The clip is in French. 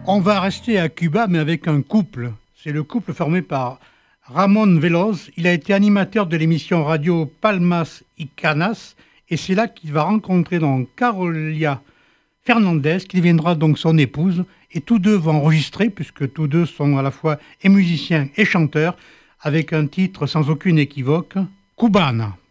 On va rester à Cuba, mais avec un couple. C'est le couple formé par Ramon Veloz. Il a été animateur de l'émission radio Palmas y Canas, et c'est là qu'il va rencontrer donc Carolia Fernandez, qui deviendra donc son épouse, et tous deux vont enregistrer, puisque tous deux sont à la fois et musiciens et chanteurs, avec un titre sans aucune équivoque, Cubana.